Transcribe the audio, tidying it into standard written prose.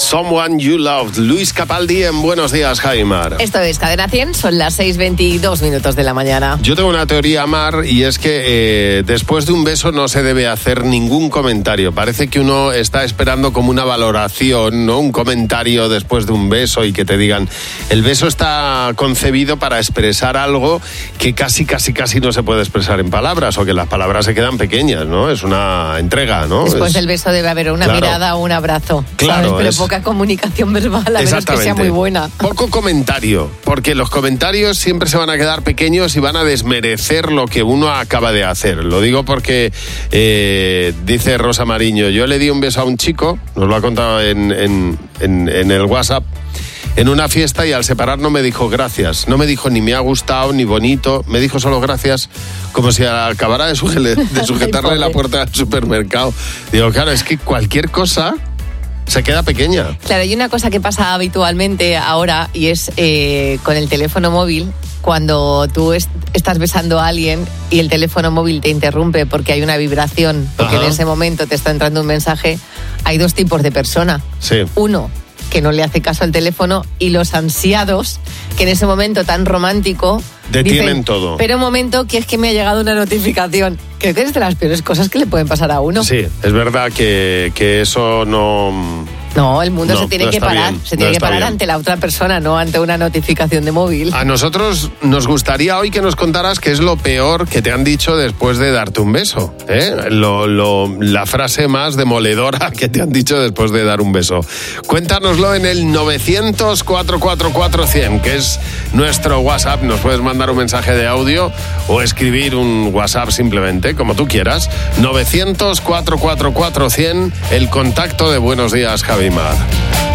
Someone You Loved. Luis Capaldi en Buenos Días, Javi Mar. Esto es Cadena 100, son las 6:22 de la mañana. Yo tengo una teoría, Mar, y es que después de un beso no se debe hacer ningún comentario. Parece que uno está esperando como una valoración, ¿no? Un comentario después de un beso y que te digan, el beso está concebido para expresar algo que casi no se puede expresar en palabras, o que las palabras se quedan pequeñas, ¿no? Es una entrega, ¿no? Después del beso debe haber una mirada o un abrazo, claro, ¿sabes? Pero poca comunicación verbal, a menos que sea muy buena. Poco comentario, porque los comentarios siempre se van a quedar pequeños y van a desmerecer lo que uno acaba de hacer. Lo digo porque dice Rosa Mariño, yo le di un beso a un chico, nos lo ha contado en el WhatsApp, en una fiesta, y al separarnos me dijo gracias. No me dijo ni me ha gustado ni bonito, me dijo solo gracias, como si acabara de sujetarle la puerta del supermercado. Digo, claro, es que cualquier cosa se queda pequeña. Claro, y una cosa que pasa habitualmente ahora, y es con el teléfono móvil, cuando tú estás besando a alguien y el teléfono móvil te interrumpe porque hay una vibración, porque en ese momento te está entrando un mensaje, hay dos tipos de persona. Sí. Uno, que no le hace caso al teléfono, y los ansiados, que en ese momento tan romántico detienen dicen, todo. Pero un momento, que es que me ha llegado una notificación. Creo que es de las peores cosas que le pueden pasar a uno. Sí, es verdad que eso no... No, el mundo se tiene que parar. Se tiene que parar ante la otra persona, no ante una notificación de móvil. A nosotros nos gustaría hoy que nos contaras qué es lo peor que te han dicho después de darte un beso, ¿eh? La frase más demoledora que te han dicho después de dar un beso. Cuéntanoslo en el 900-444-100, que es nuestro WhatsApp. Nos puedes mandar un mensaje de audio o escribir un WhatsApp simplemente, como tú quieras. 900-444-100, el contacto de Buenos Días, Javi Mar.